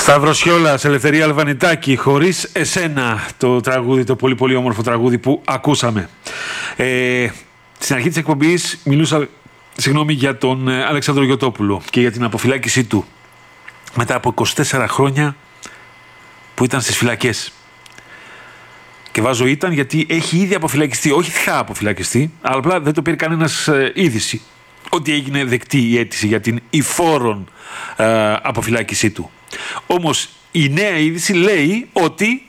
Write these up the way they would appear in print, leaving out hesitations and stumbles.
Σταύρος Χιόλας, Ελευθερία Αλβανιτάκη, Χωρίς εσένα, το τραγούδι, το πολύ πολύ όμορφο τραγούδι που ακούσαμε. Στην αρχή της εκπομπής μιλούσα, για τον Αλέξανδρο Γιωτόπουλο και για την αποφυλάκησή του μετά από 24 χρόνια που ήταν στις φυλακές. Και βάζω ήταν γιατί έχει ήδη αποφυλακιστεί, όχι θα αποφυλακιστεί, αλλά απλά δεν το πήρε κανένας είδηση ότι έγινε δεκτή η αίτηση για την υφόρον αποφυλάκησή του. Όμως η νέα είδηση λέει ότι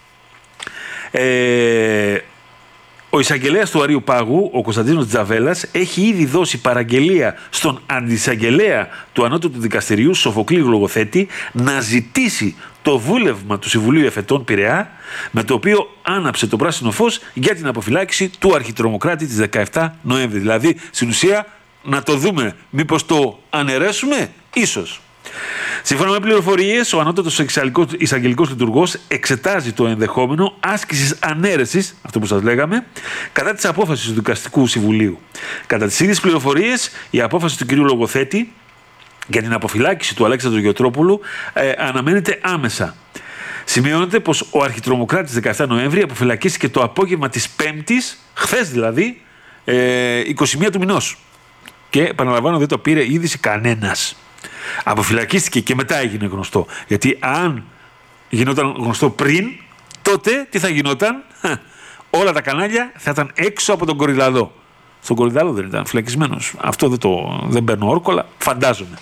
ο εισαγγελέας του Αρείου Πάγου, ο Κωνσταντίνος Τζαβέλας, έχει ήδη δώσει παραγγελία στον αντισαγγελέα του Ανώτατου Δικαστηρίου, Σοφοκλή Γλογοθέτη, να ζητήσει το βούλευμα του Συμβουλίου Εφετών Πειραιά, με το οποίο άναψε το πράσινο φως για την αποφυλάκηση του αρχιτρομοκράτη της 17 Νοέμβρη. Δηλαδή, στην ουσία, να το δούμε, μήπως το αναιρέσουμε, ίσως. Σύμφωνα με πληροφορίες, ο ανώτατος εισαγγελικός λειτουργός εξετάζει το ενδεχόμενο άσκησης ανέρεσης, αυτό που σας λέγαμε, κατά της απόφασης του Δικαστικού Συμβουλίου. Κατά τις ίδιες πληροφορίες, η απόφαση του κ. Λογοθέτη για την αποφυλάκηση του Αλέξανδρου Γιωτόπουλου αναμένεται άμεσα. Σημειώνεται πως ο αρχιτρομοκράτης 17 Νοέμβρη αποφυλακίστηκε το απόγευμα της Πέμπτης, χθες δηλαδή, 21 του μηνός. Και επαναλαμβάνω, δεν το πήρε είδηση κανένας. Αποφυλακίστηκε και μετά έγινε γνωστό. Γιατί αν γινόταν γνωστό πριν, τότε τι θα γινόταν? Όλα τα κανάλια θα ήταν έξω από τον Κορυδαλό. Στον Κορυδαλό δεν ήταν φυλακισμένος. Αυτό δεν παίρνω όρκολα, φαντάζομαι.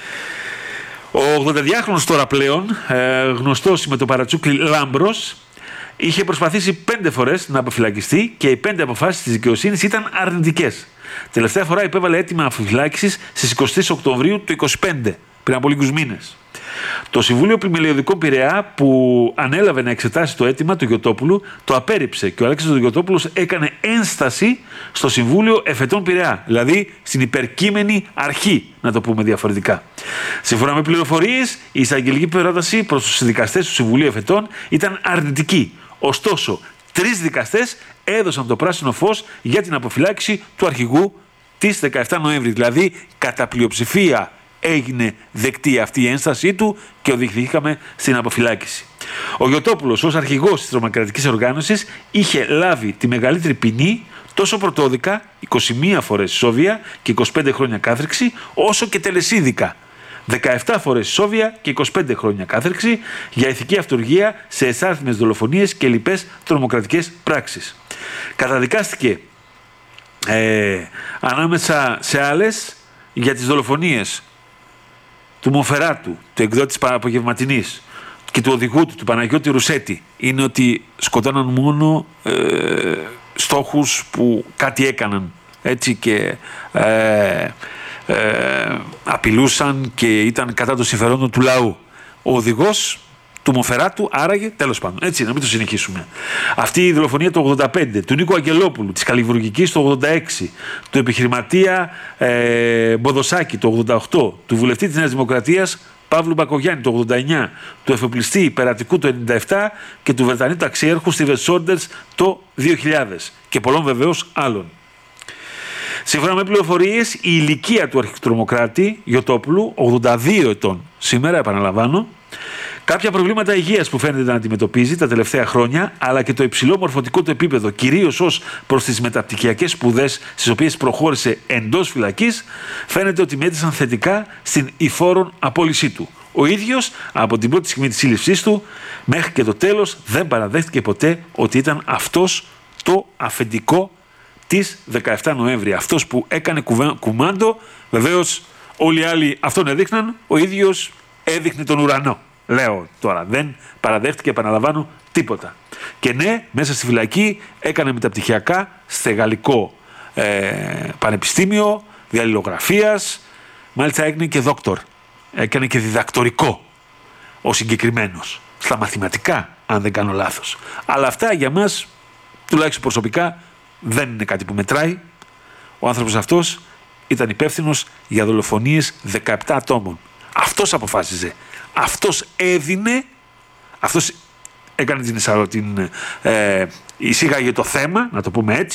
Ο 82χρονος τώρα πλέον, γνωστός με το παρατσούκλι Λάμπρος, είχε προσπαθήσει 5 φορές να αποφυλακιστεί και οι 5 αποφάσεις της δικαιοσύνης ήταν αρνητικές. Τελευταία φορά υπέβαλε αίτημα αποφυλάκησης στις 23 Οκτωβρίου του 2025, πριν από λίγους μήνες. Το Συμβούλιο Πλημελιωδικών Πειραιά, που ανέλαβε να εξετάσει το αίτημα του Γιωτόπουλου, το απέρριψε και ο Αλέξανδρος Γιωτόπουλος έκανε ένσταση στο Συμβούλιο Εφετών Πειραιά, δηλαδή στην υπερκείμενη αρχή, να το πούμε διαφορετικά. Σύμφωνα με πληροφορίες, η εισαγγελική πρόταση προς τους δικαστές του Συμβουλίου Εφετών ήταν αρνητική. Ωστόσο, 3 δικαστές έδωσαν το πράσινο φως για την αποφυλάκηση του αρχηγού της 17 Νοέμβρη. Δηλαδή, κατά πλειοψηφία έγινε δεκτή αυτή η ένστασή του και οδηγηθήκαμε στην αποφυλάκηση. Ο Γιωτόπουλος, ως αρχηγός της τρομοκρατικής οργάνωσης, είχε λάβει τη μεγαλύτερη ποινή τόσο πρωτόδικα, 21 φορές ισόβια και 25 χρόνια κάθριξη, όσο και τελεσίδικα, 17 φορές ισόβια και 25 χρόνια κάθριξη, για ηθική αυτουργία σε εσάρθμες δολοφονίες και λοιπές τρομοκρατικές πράξεις. Καταδικάστηκε ανάμεσα σε άλλες για τις δολοφονίες του Μοφεράτου, του εκδότης Απογευματινής και του οδηγού του Παναγιώτη Ρουσέτη. Είναι ότι σκοτώναν μόνο στόχους που κάτι έκαναν, έτσι, και απειλούσαν και ήταν κατά των συμφερόντων του λαού. Ο οδηγός του Μοφεράτου, άραγε, τέλος πάντων, έτσι, να μην το συνεχίσουμε. Αυτή η δολοφονία του 85, του Νίκου Αγγελόπουλου, της Καλλιβουργικής το 86, του επιχειρηματία Μποδοσάκη το 88, του βουλευτή της Νέας Δημοκρατίας Παύλου Μπακογιάννη το 89, του εφοπλιστή Υπερατικού το 97 και του Βρετανίου ταξιέρχου Στίβεν Σόντερς το 2000 και πολλών βεβαίως άλλων. Σύμφωνα με πληροφορίες, η ηλικία του αρχιτρομοκράτη Γιωτόπουλου, 82 ετών σήμερα, επαναλαμβάνω, κάποια προβλήματα υγείας που φαίνεται να αντιμετωπίζει τα τελευταία χρόνια, αλλά και το υψηλό μορφωτικό του επίπεδο, κυρίως ως προς τις μεταπτυχιακές σπουδές στις οποίες προχώρησε εντός φυλακής, φαίνεται ότι μέτρησαν θετικά στην υφόρον απόλυσή του. Ο ίδιος, από την πρώτη στιγμή της σύλληψής του μέχρι και το τέλος, δεν παραδέχτηκε ποτέ ότι ήταν αυτός το αφεντικό της 17 Νοέμβρη. Αυτός που έκανε κουμάντο, βεβαίως όλοι οι άλλοι αυτόν έδειχναν, ο ίδιος έδειχνε τον ουρανό. Λέω τώρα, δεν παραδέχτηκε, επαναλαμβάνω, τίποτα. Και ναι, μέσα στη φυλακή έκανε μεταπτυχιακά στο Γαλλικό Πανεπιστήμιο Διαλληλογραφίας, μάλιστα έγινε και δόκτορ, έκανε και διδακτορικό ο συγκεκριμένος, στα μαθηματικά, αν δεν κάνω λάθος. Αλλά αυτά για μας, τουλάχιστον προσωπικά, δεν είναι κάτι που μετράει. Ο άνθρωπος αυτός ήταν υπεύθυνος για δολοφονίες 17 ατόμων. Αυτός αποφάσιζε. Αυτός έδινε, αυτός έκανε εισήγαγε το θέμα, να το πούμε έτσι,